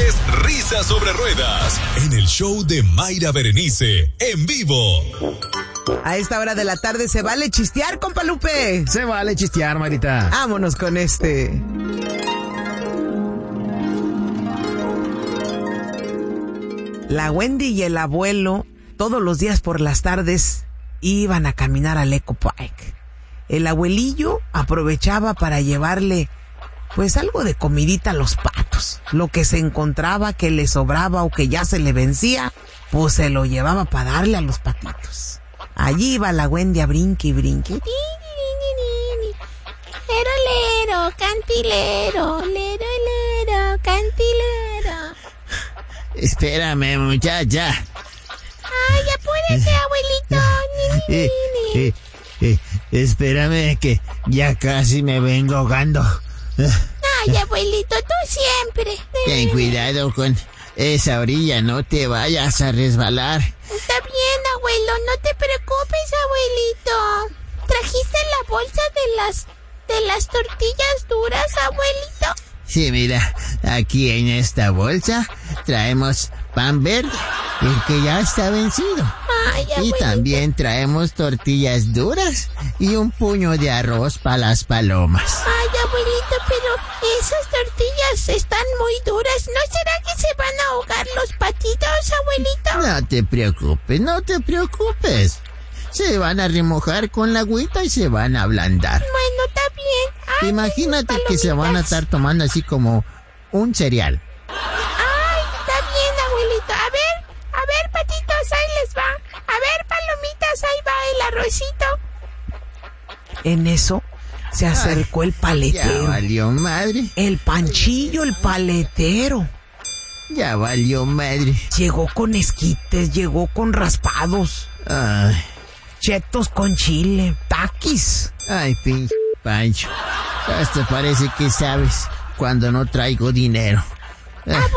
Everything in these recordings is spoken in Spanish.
es Risa sobre Ruedas, en el show de Mayra Berenice, en vivo. A esta hora de la tarde se vale chistear, compa Lupe. Se vale chistear, Marita. Vámonos con este. La Wendy y el abuelo todos los días por las tardes iban a caminar al Eco Park. El abuelillo aprovechaba para llevarle pues algo de comidita a los patos. Lo que se encontraba que le sobraba o que ya se le vencía, pues se lo llevaba para darle a los patitos. Allí iba la Wendy a brinque y brinque. Lero, lero, cantilero, lero, lero, cantilero. Espérame, muchacha. Ay, apúrese, abuelito. Espérame que ya casi me vengo ahogando. Ay, abuelito, tú siempre. Ten cuidado con esa orilla, no te vayas a resbalar. Está bien, abuelo, no te preocupes, abuelito. ¿Trajiste la bolsa de las tortillas duras, abuelito? Sí, mira, aquí en esta bolsa traemos pan verde, el que ya está vencido. Ay, abuelito. Y también traemos tortillas duras y un puño de arroz para las palomas. Ay, abuelito, pero esas tortillas están muy duras. ¿No será que se van a ahogar los patitos, abuelito? No te preocupes, no te preocupes. Se van a remojar con la agüita y se van a ablandar. Bueno, está bien. Ay, imagínate que se van a estar tomando así como un cereal. Ay, está bien, abuelito. A ver, patitos, ahí les va. A ver, palomitas, ahí va el arrocito. En eso se acercó el paletero. Ya valió madre. El Panchillo, el paletero. Ya valió madre. Llegó con esquites, llegó con raspados. Ay. Chetos con chile, taquis. Ay, pinche Pancho. Hasta parece que sabes cuando no traigo dinero. Abuelito,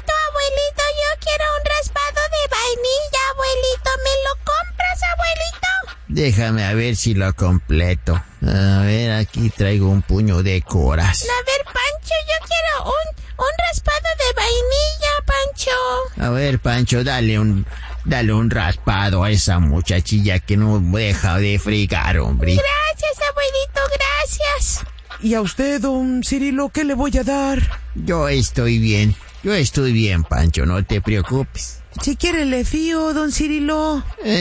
yo quiero un raspado de vainilla, abuelito. ¿Me lo compras, abuelito? Déjame a ver si lo completo. A ver, aquí traigo un puño de coras. A ver, Pancho, yo quiero un raspado de vainilla, Pancho. A ver, Pancho, dale un raspado a esa muchachilla que no deja de fregar, hombre. Gracias, abuelito, gracias. ¿Y a usted, don Cirilo, qué le voy a dar? Yo estoy bien, Pancho, no te preocupes. Si quiere le fío, don Cirilo.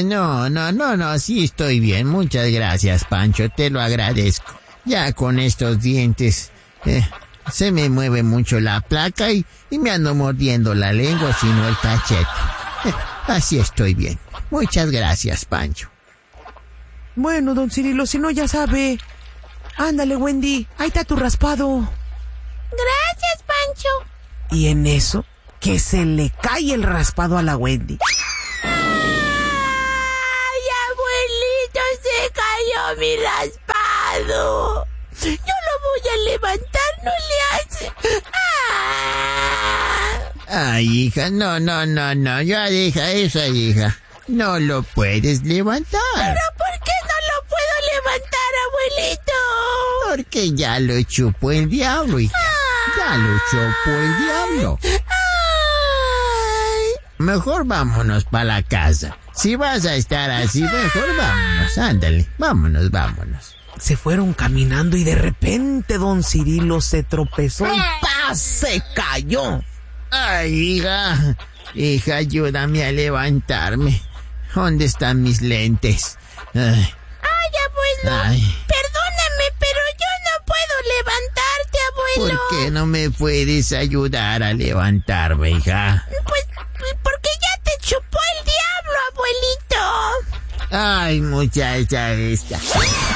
No, sí estoy bien, muchas gracias, Pancho, te lo agradezco. Ya con estos dientes, se me mueve mucho la placa y me ando mordiendo la lengua, sino el cachete. Así estoy bien. Muchas gracias, Pancho. Bueno, don Cirilo, si no ya sabe. Ándale, Wendy, ahí está tu raspado. Gracias, Pancho. Y en eso, que se le cae el raspado a la Wendy. ¡Ay, abuelito, se cayó mi raspado! Yo lo voy a levantar, no le hace. Ay, hija, no, ya deja eso, hija. No lo puedes levantar. ¿Pero por qué no lo puedo levantar, abuelito? Porque ya lo chupó el diablo, hija. Ya lo chupó el diablo. Ay. Mejor vámonos para la casa. Si vas a estar así, mejor vámonos. Ándale, vámonos. Se fueron caminando y de repente don Cirilo se tropezó y ¡paz! Se cayó. Ay, hija, ayúdame a levantarme. ¿Dónde están mis lentes? Ay, abuelo. Ay. Perdóname, pero yo no puedo levantarte, abuelo. ¿Por qué no me puedes ayudar a levantarme, hija? Pues porque ya te chupó el diablo, abuelito. Ay, muchacha esta.